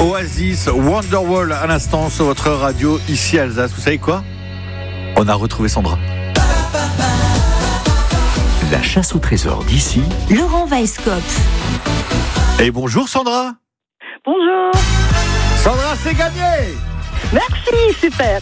Oasis, Wonderwall à l'instant sur votre radio ici Alsace. Vous savez quoi ? On a retrouvé Sandra. La chasse au trésor d'ici, Laurent Weisskopf. Et bonjour Sandra. Bonjour. Sandra, c'est gagné. Merci, super.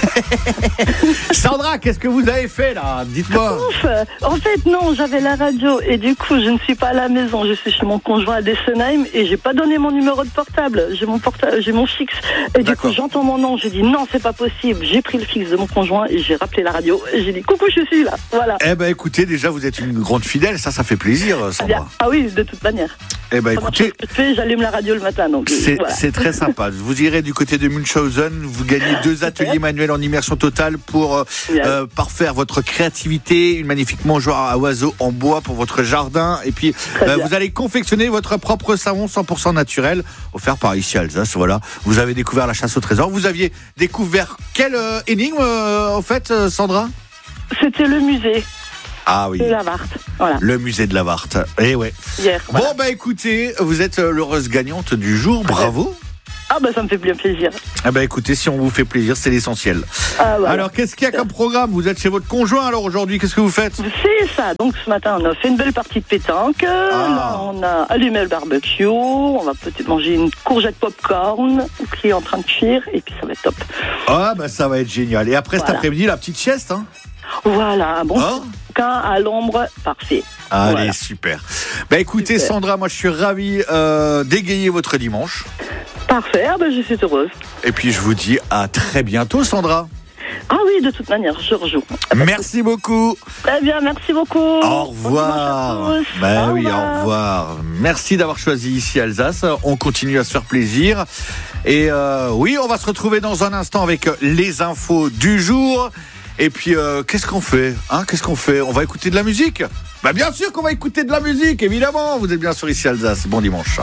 Sandra, qu'est-ce que vous avez fait là ? Dites-moi. Ouf. En fait, non, j'avais la radio et du coup, je ne suis pas à la maison. Je suis chez mon conjoint à Dessenheim et j'ai pas donné mon numéro de portable. J'ai mon fixe. Et du coup, j'entends mon nom. J'ai dit non, c'est pas possible. J'ai pris le fixe de mon conjoint et j'ai rappelé la radio. Et j'ai dit coucou, je suis là. Voilà. Eh ben, écoutez, déjà, vous êtes une grande fidèle. Ça fait plaisir, Sandra. Ah oui, de toute manière. Eh ben, écoutez, j'allume la radio le matin. Donc, voilà. C'est très sympa. Vous irez du côté de Münchhausen. Vous gagnez 2 ateliers manuels en immersion totale pour parfaire votre créativité, une magnifique mangeoire à oiseaux en bois pour votre jardin. Et puis, vous allez confectionner votre propre savon 100% naturel, offert par ici Alsace. Voilà. Vous avez découvert la chasse au trésor. Vous aviez découvert quelle énigme, en fait, Sandra ? C'était le musée. Ah oui. De la Warthe. Voilà. Le musée de la Warthe. Eh ouais. Hier. Voilà. Bon, bah écoutez, vous êtes l'heureuse gagnante du jour. Bravo. Ah bah ça me fait bien plaisir. Ah bah écoutez, si on vous fait plaisir, c'est l'essentiel. Ah, voilà. Alors qu'est-ce qu'il y a comme programme ? Vous êtes chez votre conjoint alors aujourd'hui, qu'est-ce que vous faites ? C'est ça, donc ce matin on a fait une belle partie de pétanque, là, on a allumé le barbecue, on va peut-être manger une courgette popcorn qui est en train de cuire et puis ça va être top. Ah bah ça va être génial. Et après cet après-midi, la petite sieste hein ? Voilà, bon, à l'ombre, parfait. Allez, voilà. super. Bah écoutez Sandra, moi je suis ravi d'égayer votre dimanche. Parfait, je suis heureuse. Et puis je vous dis à très bientôt Sandra. Ah oui, de toute manière, je rejoue. Merci beaucoup. Très bien, merci beaucoup. Au revoir. Ben oui, revoir. au revoir. Merci d'avoir choisi ici Alsace. On continue à se faire plaisir. Et oui, on va se retrouver dans un instant avec les infos du jour. Et puis, qu'est-ce qu'on fait ? Qu'est-ce qu'on fait ? On va écouter de la musique ? Bah bien sûr qu'on va écouter de la musique, évidemment. Vous êtes bien sûr ici Alsace. Bon dimanche.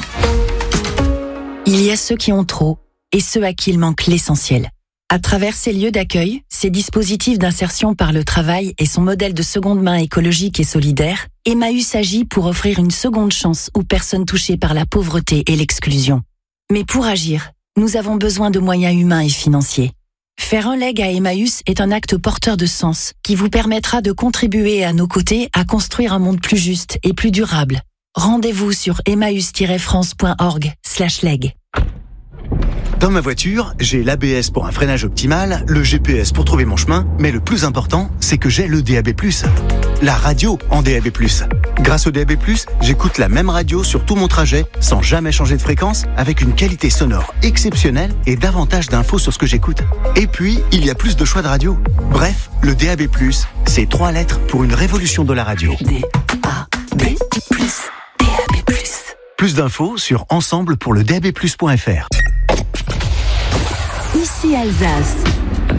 Il y a ceux qui ont trop et ceux à qui il manque l'essentiel. À travers ces lieux d'accueil, ces dispositifs d'insertion par le travail et son modèle de seconde main écologique et solidaire, Emmaüs agit pour offrir une seconde chance aux personnes touchées par la pauvreté et l'exclusion. Mais pour agir, nous avons besoin de moyens humains et financiers. Faire un leg à Emmaüs est un acte porteur de sens qui vous permettra de contribuer à nos côtés à construire un monde plus juste et plus durable. Rendez-vous sur emmaüs-france.org/leg. dans ma voiture, j'ai l'ABS pour un freinage optimal, le GPS pour trouver mon chemin, mais le plus important, c'est que j'ai le DAB+. La radio en DAB+. Grâce au DAB+, j'écoute la même radio sur tout mon trajet, sans jamais changer de fréquence, avec une qualité sonore exceptionnelle et davantage d'infos sur ce que j'écoute. Et puis, il y a plus de choix de radio. Bref, le DAB+, c'est 3 lettres pour une révolution de la radio. DAB+. DAB+. Plus d'infos sur ensemble pour le DAB+.fr. Ici Alsace.